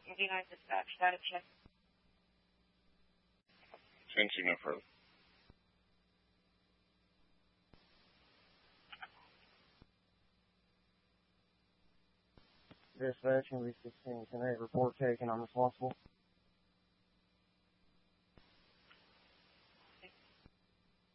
Indiana Dispatch, status check. Sensing no further. Dispatch, NV16, 10-8, report taken, I'm responsible.